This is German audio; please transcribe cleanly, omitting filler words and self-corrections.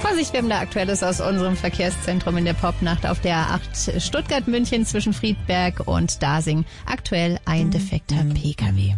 Vorsicht, wir haben da Aktuelles aus unserem Verkehrszentrum in der Popnacht auf der A8 Stuttgart-München zwischen Friedberg und Dasing. Aktuell ein defekter PKW.